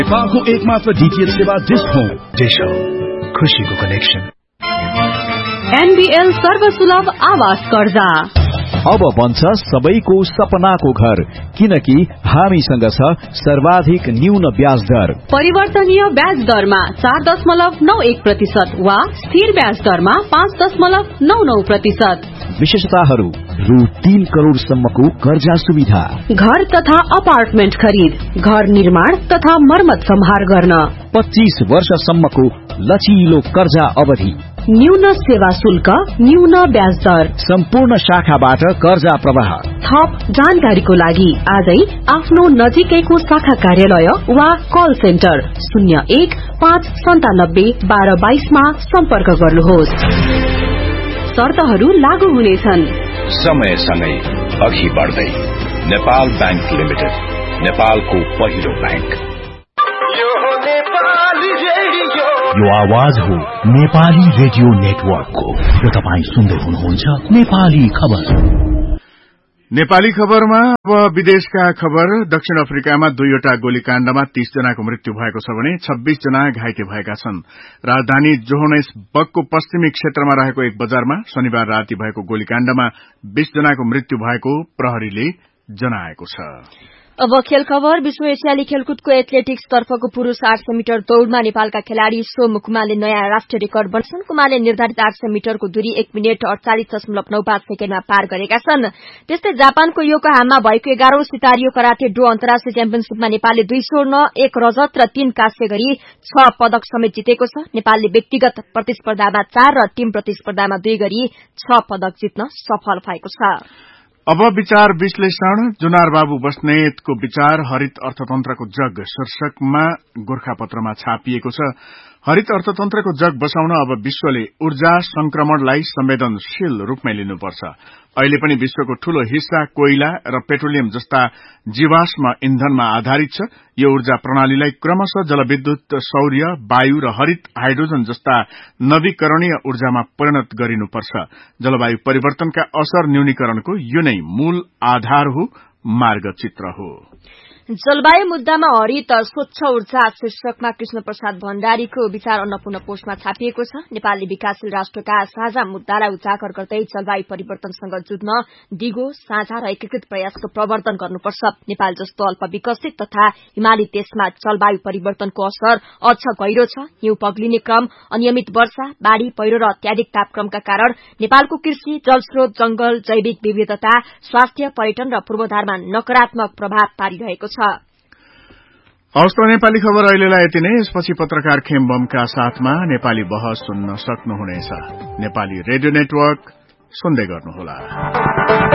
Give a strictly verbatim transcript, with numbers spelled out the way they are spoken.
नेपालको एकमात्र डीटीएच सेवा डिश होम। डिश होम, खुशीको कनेक्सन। एनबीएल सर्वसुलभ आवास कर्जा अब बन्छ सबैको सपनाको घर, किनकि हामीसँग छ सर्वाधिक न्यून ब्याज दर। परिवर्तनीय ब्याज दरमा चार दशमलव नौ एक प्रतिशत वा स्थिर ब्याज दरमा पाँच दशमलव नौ नौ प्रतिशत। विशेषताहरू रु तीन करोड़ सम्मको कर्जा सुविधा, घर तथा अपार्टमेन्ट खरीद, घर निर्माण तथा मर्मत सम्हार गर्न, पच्चीस वर्षसम्मको लचिलो कर्जा अवधि, न्यून सेवा शुल्क, न्यून ब्याज दर, सम्पूर्ण शाखाबाट कर्जा प्रवाह। थप जानकारीको लागि आजै आफ्नो नजिकैको शाखा कार्यालय वा कल सेन्टर शून्य एक पाँच सन्तानब्बे बाह्र बाइसमा सम्पर्क गर्नुहोस्। शर्तहरू लागू हुनेछन्। समयसँगै अघि बढ्दै नेपाल बैंक लिमिटेड, नेपालको पहिलो बैंक। यो आवाज हो नेपाली रेडियो नेटवर्कको र तपाईँ सुन्दै हुनुहुन्छ नेपाली खबर। नेपाली खबरमा अब विदेशका खबर। दक्षिण अफ्रिकामा दुईवटा गोलीकाण्डमा तीस जनाको मृत्यु भएको छ भने छब्बीस जना घाइते भएका छन्। राजधानी जोहान्सबर्गको पश्चिमी क्षेत्रमा रहेको एक बजारमा शनिबार राति भएको गोलीकाण्डमा बीस जनाको मृत्यु भएको प्रहरीले जनाएको छ। अब खेल खबर। विश्व एसियाली खेलकुदको एथलेटिक्स तर्फको पुरूष आठ सय मिटर दौड़मा नेपालका खेलाड़ी सोम कुमारले नयाँ राष्ट्रिय रेकर्ड बनाउँछन्। कुमारले निर्धारित आठ सय मिटरको दूरी एक मिनट अड़चालिस दशमलव नौ पाँच सेकेण्डमा पार गरेका छन्। त्यस्तै जापानको योकोहामा भएको एघारौं सितारियो कराटे डो अन्तर्राष्ट्रिय च्याम्पियनशीपमा नेपालले दुई स्वर्ण एक रजत र तीन काँस्य गरी छ पदक समेत जितेको छ। नेपालले व्यक्तिगत प्रतिस्पर्धामा चार र टीम प्रतिस्पर्धामा दुई गरी छ पदक जित्न सफल भएको छ। अब विचार विश्लेषण। जुनार बाबु बस्नेतको विचार हरित अर्थतन्त्रको जग शीर्षकमा गोर्खापत्रमा छापिएको छ। हरित अर्थतन्त्रको जग बसाउन अब विश्वले ऊर्जा संक्रमणलाई संवेदनशील रूपमा लिनुपर्छ। अहिले पनि विश्वको ठूलो हिस्सा कोइला र पेट्रोलियम जस्ता जीवाश्म इन्धनमा आधारित छ। यो ऊर्जा प्रणालीलाई क्रमशः जलविद्युत, सौर्य, वायु र हरित हाइड्रोजन जस्ता नवीकरणीय ऊर्जामा परिणत गरिनुपर्छ। जलवायु परिवर्तनका असर न्यूनीकरणको यो नै मूल आधार हो, मार्गचित्र हो। जलवायु मुद्दामा हरित स्वच्छ ऊर्जा शीर्षकमा कृष्ण प्रसाद भण्डारीको विचार अन्नपूर्ण पोस्टमा छापिएको छ। नेपालले विकासशील राष्ट्रका साझा मुद्दालाई उजागर गर्दै जलवायु परिवर्तनसँग जुझ्न दिगो, साझा र एकीकृत प्रयासको प्रवर्धन गर्नुपर्छ। नेपाल जस्तो अल्पविकसित तथा हिमाली देशमा जलवायु परिवर्तनको असर अझ गहिरो छ। हिउँ पग्लिने क्रम, अनियमित वर्षा, बाढ़ी, पहिरो र अत्याधिक तापक्रमका कारण नेपालको कृषि, जलस्रोत, जंगल, जैविक विविधता, स्वास्थ्य, पर्यटन र पूर्वाधारमा नकारात्मक प्रभाव पारिरहेको छ। हवस् त नेपाली खबर अहिलेलाई यति नै। यसपछि पत्रकार खेमबमका साथमा नेपाली बहस सुन्न सक्नुहुनेछ। नेपाली रेडियो नेटवर्क सुन्दै गर्नुहोला।